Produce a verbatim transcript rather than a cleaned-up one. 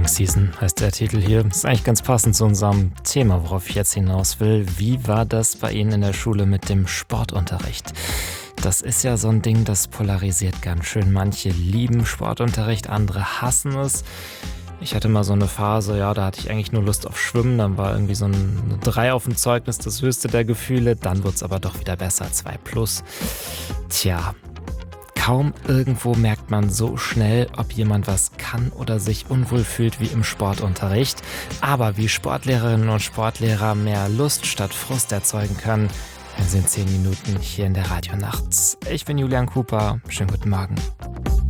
Boring Season heißt der Titel hier. Das ist eigentlich ganz passend zu unserem Thema, worauf ich jetzt hinaus will. Wie war das bei Ihnen in der Schule mit dem Sportunterricht? Das ist ja so ein Ding, das polarisiert ganz schön. Manche lieben Sportunterricht, andere hassen es. Ich hatte mal so eine Phase, ja, da hatte ich eigentlich nur Lust auf Schwimmen. Dann war irgendwie so ein drei auf dem Zeugnis das höchste der Gefühle. Dann wurde es aber doch wieder besser, zwei plus. Tja, kaum irgendwo merkt man so schnell, ob jemand was kann oder sich unwohl fühlt wie im Sportunterricht. Aber wie Sportlehrerinnen und Sportlehrer mehr Lust statt Frust erzeugen können, hören Sie in zehn Minuten hier in der Radionacht. Ich bin Julian Cooper. Schönen guten Morgen.